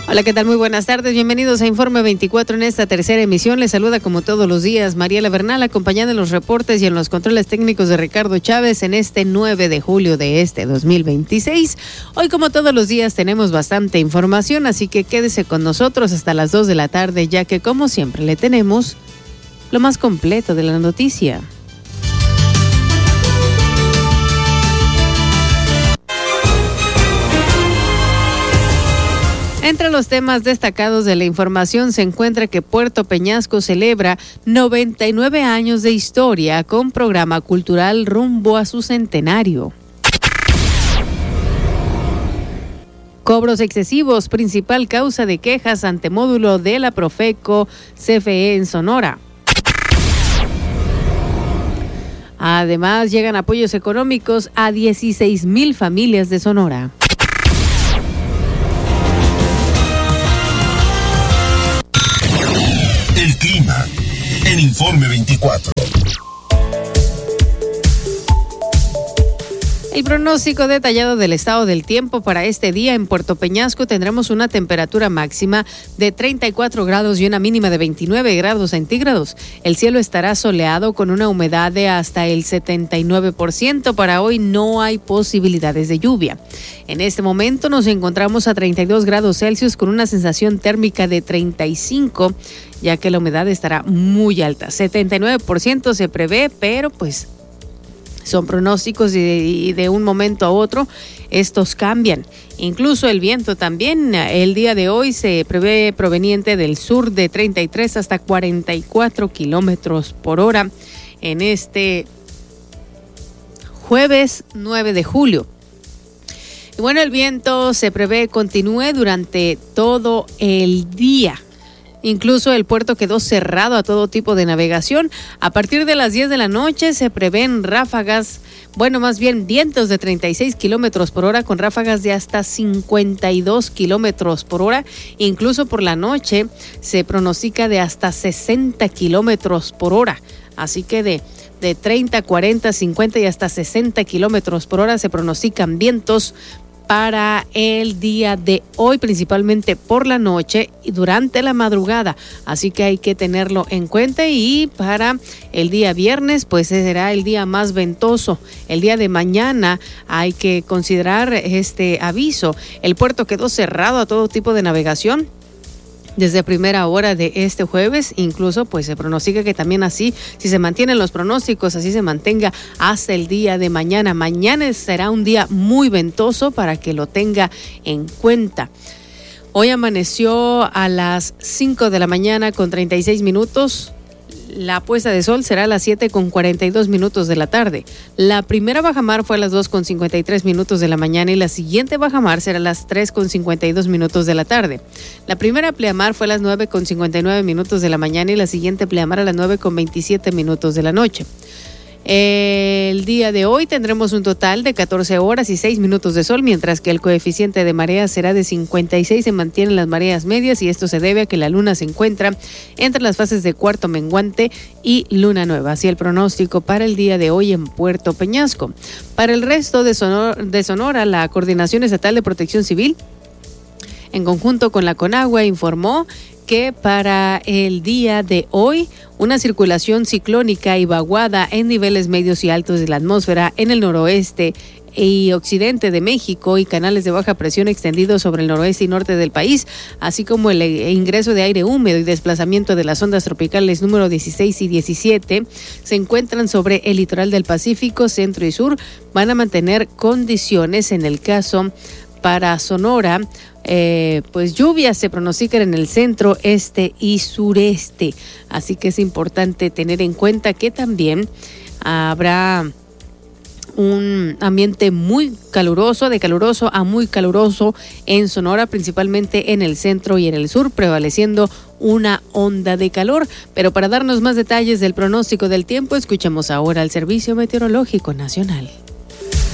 Hola, ¿qué tal? Muy buenas tardes. Bienvenidos a Informe 24 en esta tercera emisión. Les saluda como todos los días Mariela Bernal, acompañada en los reportes y en los controles técnicos de Ricardo Chávez en este 9 de julio de este 2026. Hoy, como todos los días, tenemos bastante información, así que quédese con nosotros hasta las 2 de la tarde, ya que, como siempre, le tenemos lo más completo de la noticia. Entre los temas destacados de la información se encuentra que Puerto Peñasco celebra 99 años de historia con programa cultural rumbo a su centenario. Cobros excesivos, principal causa de quejas ante módulo de la Profeco CFE en Sonora. Además, llegan apoyos económicos a 16,000 familias de Sonora. El clima en Informe 24. El pronóstico detallado del estado del tiempo para este día en Puerto Peñasco: tendremos una temperatura máxima de 34 grados y una mínima de 29 grados centígrados. El cielo estará soleado con una humedad de hasta el 79%. Para hoy no hay posibilidades de lluvia. En este momento nos encontramos a 32 grados Celsius con una sensación térmica de 35, ya que la humedad estará muy alta. 79% se prevé, pero pues son pronósticos y de un momento a otro estos cambian. Incluso el viento también. El día de hoy se prevé proveniente del sur de 33 hasta 44 kilómetros por hora en este jueves 9 de julio. Y bueno, el viento se prevé continúe durante todo el día. Incluso el puerto quedó cerrado a todo tipo de navegación. A partir de las 10 de la noche se prevén ráfagas, más bien vientos de 36 kilómetros por hora con ráfagas de hasta 52 kilómetros por hora. Incluso por la noche se pronostica de hasta 60 kilómetros por hora. Así que de 30, 40, 50 y hasta 60 kilómetros por hora se pronostican vientos para el día de hoy, principalmente por la noche y durante la madrugada. Así que hay que tenerlo en cuenta. Y para el día viernes, pues será el día más ventoso. El día de mañana hay que considerar este aviso. El puerto quedó cerrado a todo tipo de navegación desde primera hora de este jueves. Incluso pues se pronostica que también así, si se mantienen los pronósticos, así se mantenga hasta el día de mañana. Mañana será un día muy ventoso para que lo tenga en cuenta. Hoy amaneció a las 5 de la mañana con 36 minutos. La puesta de sol será a las 7 con 42 minutos de la tarde. La primera bajamar fue a las 2 con 53 minutos de la mañana y la siguiente bajamar será a las 3 con 52 minutos de la tarde. La primera pleamar fue a las 9 con 59 minutos de la mañana y la siguiente pleamar a las 9 con 27 minutos de la noche. El día de hoy tendremos un total de 14 horas y 6 minutos de sol, mientras que el coeficiente de marea será de 56. Se mantienen las mareas medias y esto se debe a que la luna se encuentra entre las fases de cuarto menguante y luna nueva. Así el pronóstico para el día de hoy en Puerto Peñasco. Para el resto de Sonora, la Coordinación Estatal de Protección Civil, en conjunto con la CONAGUA, informó que para el día de hoy una circulación ciclónica y vaguada en niveles medios y altos de la atmósfera en el noroeste y occidente de México y canales de baja presión extendidos sobre el noroeste y norte del país, así como el ingreso de aire húmedo y desplazamiento de las ondas tropicales número 16 y 17 se encuentran sobre el litoral del Pacífico, centro y sur. Van a mantener condiciones en el caso para Sonora. Pues lluvias se pronostican en el centro, este y sureste. Así que es importante tener en cuenta que también habrá un ambiente muy caluroso, de caluroso a muy caluroso en Sonora, principalmente en el centro y en el sur, prevaleciendo una onda de calor. Pero para darnos más detalles del pronóstico del tiempo, escuchemos ahora al Servicio Meteorológico Nacional.